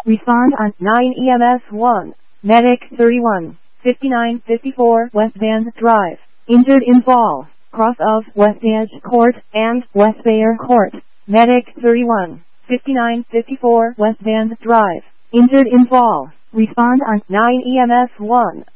Respond on 9 EMS 1. Medic 31, 5954 West Van Drive. Injured in fall. Cross of West Edge Court and West Bayer Court. Medic 31, 5954 West Van Drive. Injured in fall. Respond on 9 EMS 1.